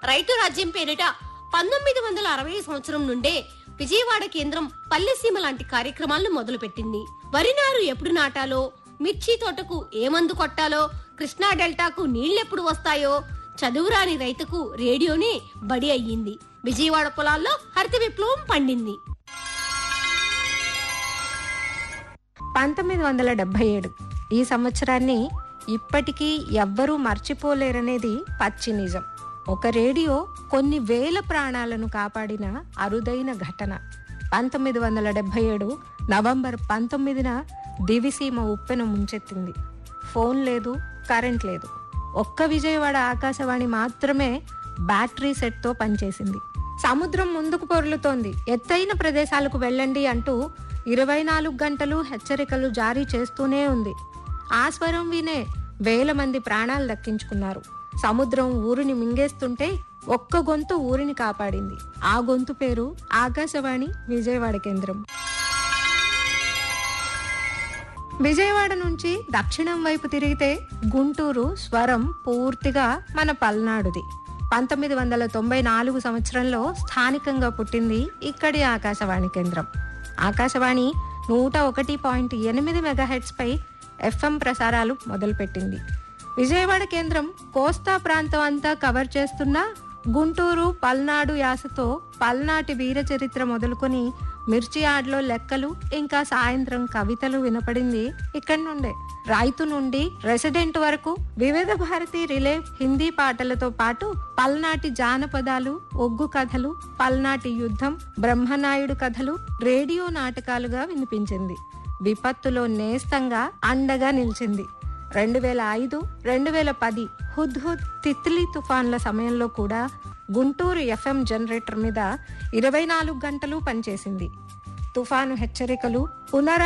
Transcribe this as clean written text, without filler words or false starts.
రైతు రాజ్యం పేరిట 1960 సంవత్సరం నుండే విజయవాడ కేంద్రం పల్లెసీమ లాంటి కార్యక్రమాలను మొదలుపెట్టింది. వరి నారు ఎప్పుడు నాటాలో, మిర్చి తోటకు ఏ మందు కొట్టాలో, కృష్ణా డెల్టాకు నీళ్లెప్పుడు వస్తాయో చదువురాని రైతుకు రేడియోనే బడి అయ్యింది. విజయవాడ పొలాల్లో హరిత విప్లవం పండింది. 1977 ఈ సంవత్సరాన్ని ఇప్పటికీ ఎవ్వరూ మర్చిపోలేరనేది పచ్చి నిజం. ఒక రేడియో కొన్ని వేల ప్రాణాలను కాపాడిన అరుదైన ఘటన. 1977 నవంబర్ 19న దివిసీమ ఉప్పెన ముంచెత్తింది. ఫోన్ లేదు, కరెంట్ లేదు. ఒక్క విజయవాడ ఆకాశవాణి మాత్రమే బ్యాటరీ సెట్తో పనిచేసింది. సముద్రం ముందుకు పొర్లుతోంది, ఎత్తైన ప్రదేశాలకు వెళ్ళండి అంటూ 24 గంటలు హెచ్చరికలు జారీ చేస్తూనే ఉంది. ఆ స్వరం వినే వేల మంది ప్రాణాలు దక్కించుకున్నారు. సముద్రం ఊరిని మింగేస్తుంటే ఒక్క గొంతు ఊరిని కాపాడింది. ఆ గొంతు పేరు ఆకాశవాణి విజయవాడ కేంద్రం. విజయవాడ నుంచి దక్షిణం వైపు తిరిగితే గుంటూరు స్వరం పూర్తిగా మన పల్నాడుది. 1994 సంవత్సరంలో స్థానికంగా పుట్టింది ఇక్కడి ఆకాశవాణి కేంద్రం. ఆకాశవాణి 101.8 మెగాహెర్ట్జ్ పై FM ప్రసారాలు మొదలుపెట్టింది. విజయవాడ కేంద్రం కోస్తా ప్రాంతం అంతా కవర్ చేస్తున్న గుంటూరు పల్నాడు యాసతో పల్నాటి వీర చరిత్ర మొదలుకొని మిర్చి ఆడ్లో లెక్కలు, ఇంకా సాయంత్రం కవితలు వినపడింది ఇక్కడి నుండే. రైతు నుండి రెసిడెంట్ వరకు వివిధ భారతి రిలే హిందీ పాటలతో పాటు పల్నాటి జానపదాలు, ఒగ్గు కథలు, పల్నాటి యుద్ధం, బ్రహ్మనాయుడు కథలు రేడియో నాటకాలుగా వినిపించింది. విపత్తులో నేస్తంగా అండగా నిలిచింది. 2005, 2010 హుద్హుద్, తిత్లీ తుఫాన్ల సమయంలో కూడా గుంటూరు FM జనరేటర్ మీద 24 గంటలు పనిచేసింది. తుఫాను హెచ్చరికలు,